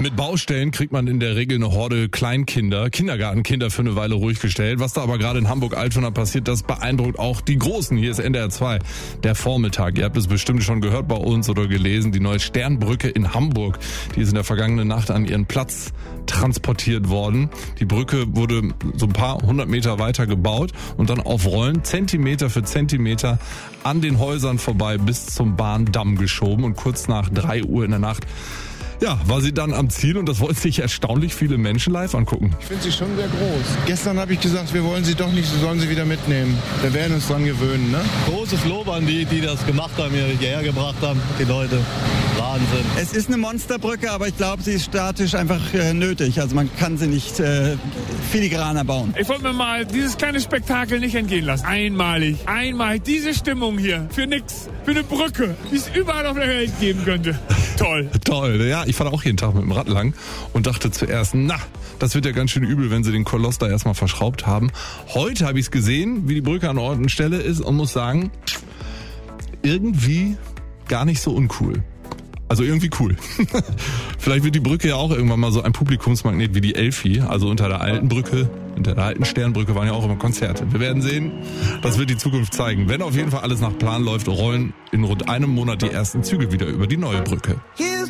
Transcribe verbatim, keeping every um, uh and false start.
Mit Baustellen kriegt man in der Regel eine Horde Kleinkinder, Kindergartenkinder für eine Weile ruhig gestellt. Was da aber gerade in Hamburg-Altona passiert, das beeindruckt auch die Großen. Hier ist N D R zwei, der Vormittag. Ihr habt es bestimmt schon gehört bei uns oder gelesen. Die neue Sternbrücke in Hamburg, die ist in der vergangenen Nacht an ihren Platz transportiert worden. Die Brücke wurde so ein paar hundert Meter weiter gebaut und dann auf Rollen Zentimeter für Zentimeter an den Häusern vorbei bis zum Bahndamm geschoben. Und kurz nach drei Uhr in der Nacht, ja, war sie dann am Ziel und das wollten sich erstaunlich viele Menschen live angucken. Ich finde sie schon sehr groß. Gestern habe ich gesagt, wir wollen sie doch nicht, sie sollen sie wieder mitnehmen. Wir werden uns dran gewöhnen, ne? Großes Lob an die, die das gemacht haben, hierher gebracht haben, die Leute. Wahnsinn. Es ist eine Monsterbrücke, aber ich glaube, sie ist statisch einfach äh, nötig. Also man kann sie nicht äh, filigraner bauen. Ich wollte mir mal dieses kleine Spektakel nicht entgehen lassen. Einmalig, einmalig diese Stimmung hier. Für nix, für eine Brücke, die es überall auf der Welt geben könnte. Toll. Toll, ja. Ich fahre auch jeden Tag mit dem Rad lang und dachte zuerst, na, das wird ja ganz schön übel, wenn sie den Koloss da erstmal verschraubt haben. Heute habe ich es gesehen, wie die Brücke an Ort und Stelle ist und muss sagen, irgendwie gar nicht so uncool. Also irgendwie cool. Vielleicht wird die Brücke ja auch irgendwann mal so ein Publikumsmagnet wie die Elfi. Also unter der alten Brücke, unter der alten Sternbrücke waren ja auch immer Konzerte. Wir werden sehen, das wird die Zukunft zeigen. Wenn auf jeden Fall alles nach Plan läuft, rollen in rund einem Monat die ersten Züge wieder über die neue Brücke.